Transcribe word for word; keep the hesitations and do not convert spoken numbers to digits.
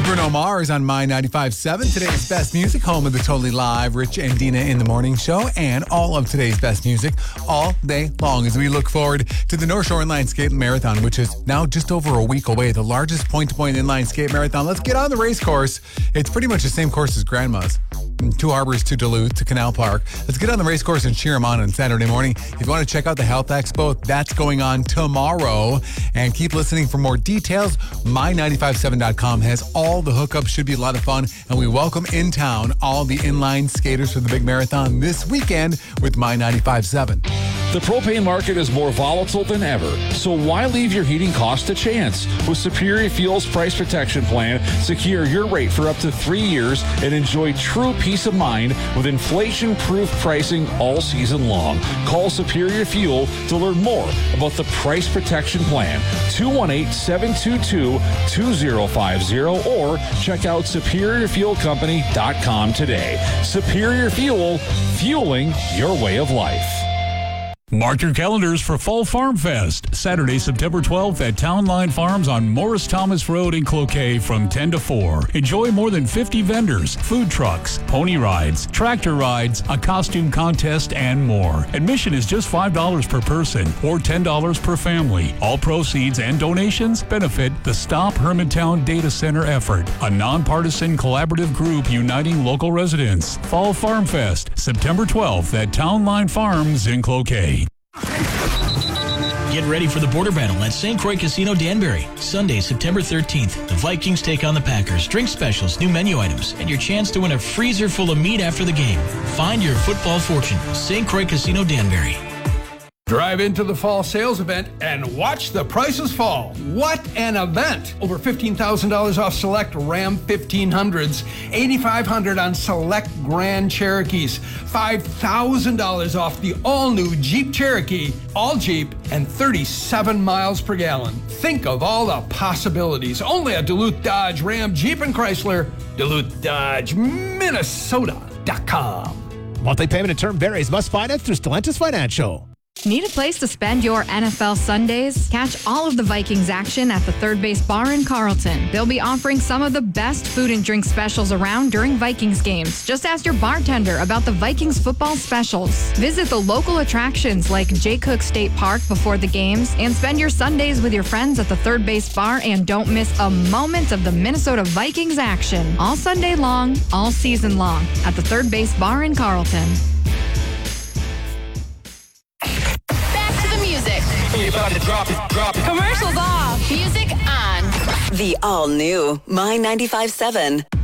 Bruno Mars on My ninety-five point seven. Today's best music, home of the Totally Live, Rich and Dina in the Morning Show, and all of today's best music all day long as we look forward to the North Shore Inline Skate Marathon, which is now just over a week away, the largest point-to-point inline skate marathon. Let's get on the race course. It's pretty much the same course as Grandma's. From Two Harbors to Duluth to Canal Park. Let's get on the race course and cheer them on on Saturday morning. If you want to check out the Health Expo, that's going on tomorrow. And keep listening for more details. my ninety-five seven dot com has all the hookups. Should be a lot of fun. And we welcome in town all the inline skaters for the big marathon this weekend with My ninety-five point seven. The propane market is more volatile than ever, so why leave your heating cost to chance? With Superior Fuels Price Protection Plan, secure your rate for up to three years and enjoy true peace of mind with inflation-proof pricing all season long. Call Superior Fuel to learn more about the Price Protection Plan. two one eight, seven two two, two zero five zero or check out superior fuel company dot com today. Superior Fuel, fueling your way of life. Mark your calendars for Fall Farm Fest, Saturday, September twelfth at Town Line Farms on Morris Thomas Road in Cloquet from ten to four. Enjoy more than fifty vendors, food trucks, pony rides, tractor rides, a costume contest, and more. Admission is just five dollars per person or ten dollars per family. All proceeds and donations benefit the Stop Hermantown Data Center effort, a nonpartisan collaborative group uniting local residents. Fall Farm Fest, September twelfth at Town Line Farms in Cloquet. Get ready for the border battle at Saint Croix Casino Danbury. Sunday, September thirteenth. The Vikings take on the Packers. Drink specials, new menu items, and your chance to win a freezer full of meat after the game. Find your football fortune. Saint Croix Casino Danbury. Drive into the fall sales event and watch the prices fall. What an event! Over fifteen thousand dollars off select Ram fifteen hundreds, eight thousand five hundred dollars on select Grand Cherokees, five thousand dollars off the all-new Jeep Cherokee, all Jeep, and thirty-seven miles per gallon. Think of all the possibilities. Only at Duluth Dodge, Ram, Jeep, and Chrysler. Duluth Dodge, Minnesota dot com. Monthly payment and term varies. Must finance through Stellantis Financial. Need a place to spend your N F L Sundays? Catch all of the Vikings action at the Third Base Bar in Carlton. They'll be offering some of the best food and drink specials around during Vikings games. Just ask your bartender about the Vikings football specials. Visit the local attractions like Jay Cook State Park before the games and spend your Sundays with your friends at the Third Base Bar and don't miss a moment of the Minnesota Vikings action. All Sunday long, all season long at the Third Base Bar in Carlton. About to drop it, drop it. Commercials off. Music on. The all-new My ninety-five point seven.